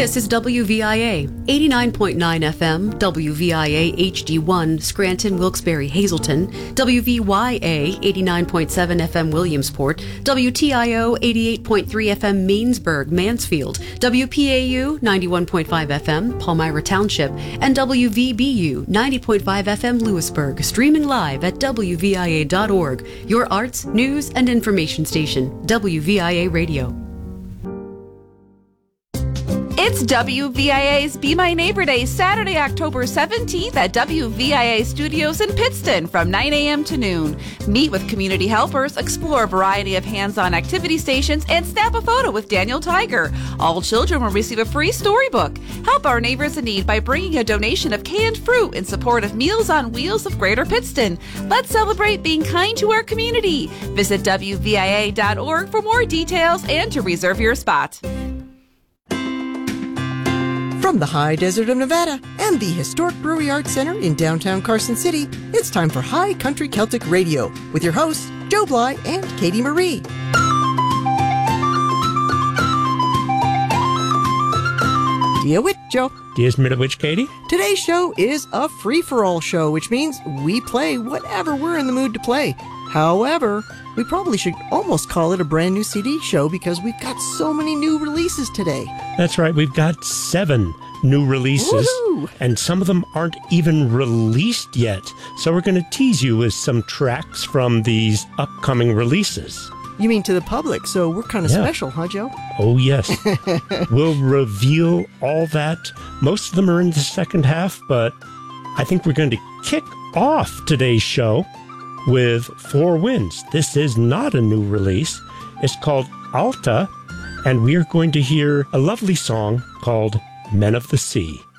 This is WVIA 89.9 FM, WVIA HD1, Scranton, Wilkes-Barre, Hazleton, WVYA 89.7 FM, Williamsport, WTIO 88.3 FM, Mainsburg, Mansfield, WPAU 91.5 FM, Palmyra Township, and WVBU 90.5 FM, Lewisburg, streaming live at WVIA.org, your arts, news, and information station, WVIA Radio. It's WVIA's Be My Neighbor Day, Saturday, October 17th at WVIA Studios in Pittston from 9 a.m. to noon. Meet with community helpers, explore a variety of hands-on activity stations, and snap a photo with Daniel Tiger. All children will receive a free storybook. Help our neighbors in need by bringing a donation of canned fruit in support of Meals on Wheels of Greater Pittston. Let's celebrate being kind to our community. Visit WVIA.org for more details and to reserve your spot. From the high desert of Nevada and the historic Brewery Arts Center in downtown Carson City, it's time for High Country Celtic Radio with your hosts, Joe Bly and Katie Marie. Dia Wit, Joe. Dia's Middlewich, Katie. Today's show is a free-for-all show, which means we play whatever we're in the mood to play. However, we probably should almost call it a brand new CD show because we've got so many new releases today. That's right. We've got 7 new releases, Woohoo! And some of them aren't even released yet. So we're going to tease you with some tracks from these upcoming releases. You mean to the public, so we're kind of special, huh, Joe? Oh, yes. We'll reveal all that. Most of them are in the second half, but I think we're going to kick off today's show with Four Winds. This is not a new release. It's called Alta, and we are going to hear a lovely song called Men of the Sea.